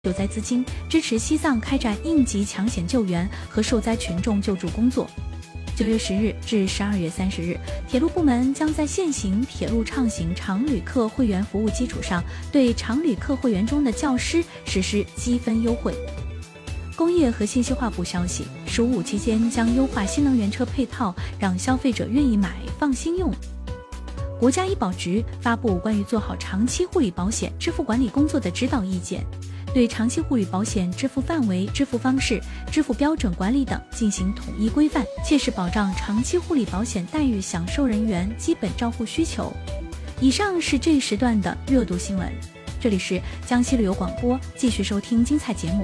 救灾资金，支持西藏开展应急抢险救援和受灾群众救助工作。9月10日至12月30日，铁路部门将在现行铁路畅行常旅客会员服务基础上，对常旅客会员中的教师实施积分优惠。工业和信息化部消息，15期间将优化新能源车配套，让消费者愿意买、放心用。国家医保局发布关于做好长期护理保险支付管理工作的指导意见，对长期护理保险支付范围、支付方式、支付标准管理等进行统一规范，切实保障长期护理保险待遇享受人员基本照护需求。以上是这一时段的热度新闻，这里是江西旅游广播，继续收听精彩节目。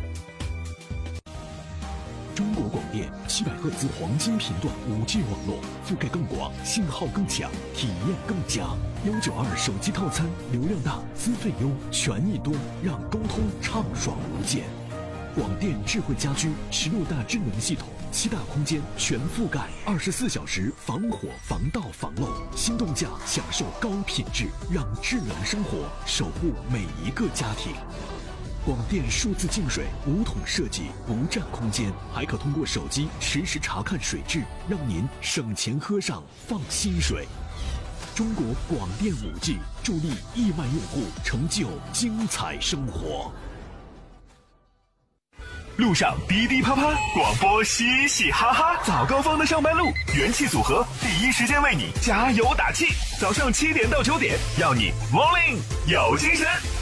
中国广电700赫兹黄金频段5G 网络，覆盖更广，信号更强，体验更佳。192手机套餐，流量大，资费优，权益多，让沟通畅爽无间。广电智慧家居16大智能系统，7大空间全覆盖，24小时防火、防盗、防漏。心动价享受高品质，让智能生活守护每一个家庭。广电数字净水5桶设计，不占空间，还可通过手机实时查看水质，让您省钱喝上放心水。中国广电5G助力亿万用户成就精彩生活。 路上滴滴啪啪，广播嘻嘻哈哈，早高峰的上班路，元气组合第一时间为你加油打气。早上7点到9点，要你 Morning 有精神。